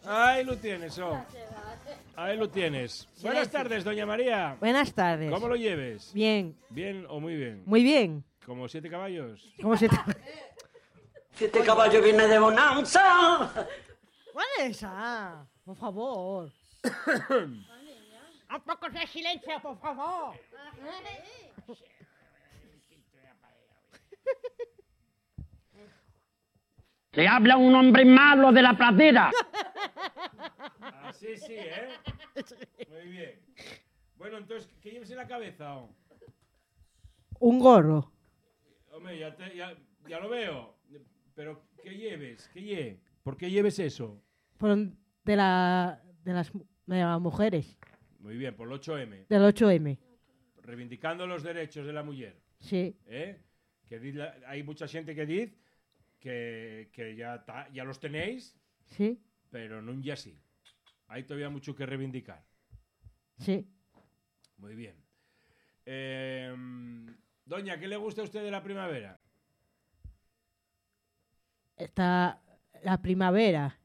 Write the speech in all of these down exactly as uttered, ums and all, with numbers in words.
Ahí lo tienes, oh. Ahí lo tienes. Buenas tardes, doña María. Buenas tardes. ¿Cómo lo lleves? Bien. ¿Bien o muy bien? Muy bien. ¿Como siete caballos? ¿Cómo se te... Siete caballos viene de bonanza. ¿Cuál es esa? Por favor. Un poco de silencio, por favor. Le habla un hombre malo de la pradera. Así sí, ¿eh? Muy bien. Bueno, entonces, ¿qué lleves en la cabeza? Oh? Un gorro. Hombre, ya, te, ya, ya lo veo. Pero, ¿qué lleves? ¿Qué lle? ¿Por qué lleves eso? Por de, la, de, las, de las mujeres. Muy bien, por el ocho eme. Del ocho eme. Reivindicando los derechos de la mujer. Sí. ¿Eh? Que di, hay mucha gente que dice que, que ya, ta, ya los tenéis, Sí. pero no ya sí. Hay todavía mucho que reivindicar. Sí. Muy bien. Eh, doña, ¿qué le gusta a usted de la primavera? Está la primavera.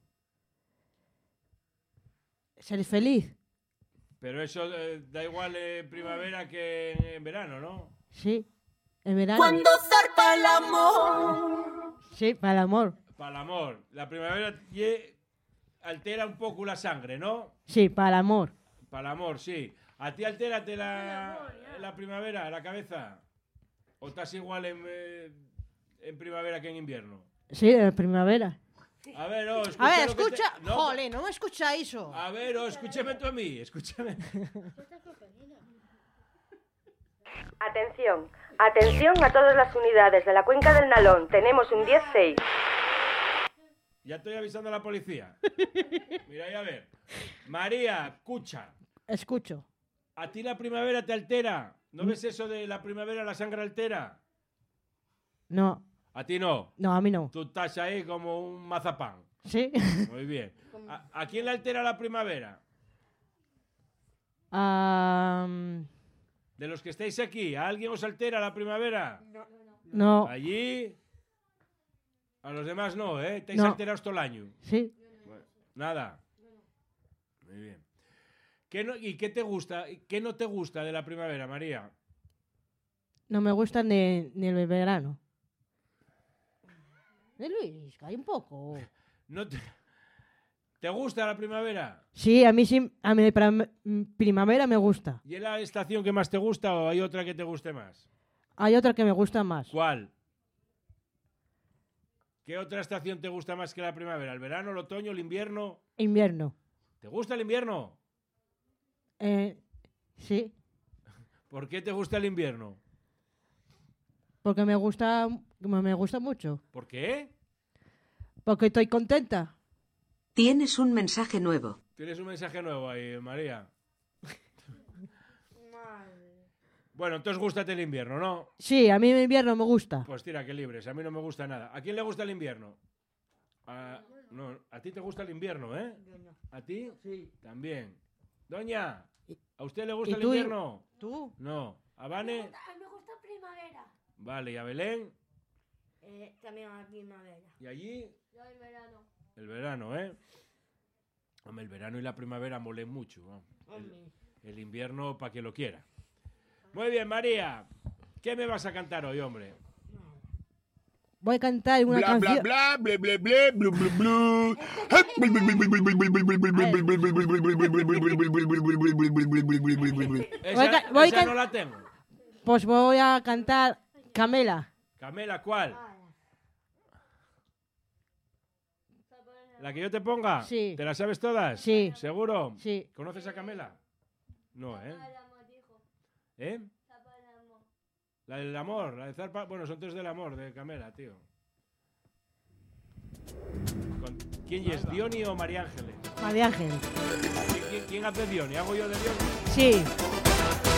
Ser feliz. Pero eso eh, da igual en primavera que en, en verano, ¿no? Sí. En verano. Cuando zarpa el amor. Sí, para el amor. Para el amor. La primavera ye, altera un poco la sangre, ¿no? Sí, para el amor. Para el amor, sí. ¿A ti altérate la, la primavera, la cabeza? ¿O estás igual en, eh, en primavera que en invierno? Sí, en primavera. A ver, oh, escucha. A ver, lo que escucha. te... no, Jole, no me escucha eso. A ver, oh, escúchame tú a mí, escúchame. Atención, atención a todas las unidades de la cuenca del Nalón. Tenemos un diez seis. Ya estoy avisando a la policía. Mira, y a ver. María, escucha. Escucho. ¿A ti la primavera te altera? ¿No ves eso de la primavera la sangre altera? No. A ti no. No, a mí no. Tú estás ahí como un mazapán. ¿Sí? Muy bien. ¿A, a quién le altera la primavera? um, De los que estáis aquí, ¿a alguien os altera la primavera? no. Allí. A los demás no, ¿eh? Estáis No. alterados todo el año. Sí. Bueno, nada. Muy bien. ¿Qué no, ¿Y qué te gusta? ¿Qué no te gusta de la primavera, María? No me gusta ni, ni el verano. Eh, Luis, calla un poco. ¿No te, ¿Te gusta la primavera? Sí, a mí sí, a mí para primavera me gusta. ¿Y es la estación que más te gusta o hay otra que te guste más? Hay otra que me gusta más. ¿Cuál? ¿Qué otra estación te gusta más que la primavera? ¿El verano, el otoño, el invierno? Invierno. ¿Te gusta el invierno? Eh, sí, ¿Por qué te gusta el invierno? porque me gusta, me me gusta mucho. ¿Por qué? Porque estoy contenta. Tienes un mensaje nuevo. Tienes un mensaje nuevo ahí, María. Bueno, entonces gústate el invierno, ¿no? Sí, a mí el invierno me gusta. Pues tira, que libres. A mí no me gusta nada. ¿A quién le gusta el invierno? A, no, a ti te gusta el invierno, ¿eh? ¿A ti? Sí. También. Doña, ¿a usted le gusta ¿Y el tú? invierno? ¿Tú? No. ¿A Vane? Me gusta primavera. Vale, ¿y a Belén? Eh, también a primavera. ¿Y allí? Yo el verano. El verano, ¿eh? Hombre, el verano y la primavera molen mucho, ¿no? El, el invierno para que lo quiera. Muy bien, María. ¿Qué me vas a cantar hoy, hombre? Voy a cantar una Bla, canción. bla, bla, bla, bla, bla, bla, bla, bla. Esa, Voy a ca- voy a esa can- no la tengo. Pues voy a cantar Camela. Camela, ¿cuál? ¿La que yo te ponga? Sí. ¿Te la sabes todas? Sí. ¿Seguro? Sí. ¿Conoces a Camela? No, ¿eh? ¿Eh? La del amor, la de Zarpa. Bueno, son tres del amor, de Camela, tío. ¿Con ¿Quién es? ¿Diony o María Ángeles? María Ángel. ¿Quién, quién, quién hace Diony? ¿Hago yo de Diony? Sí.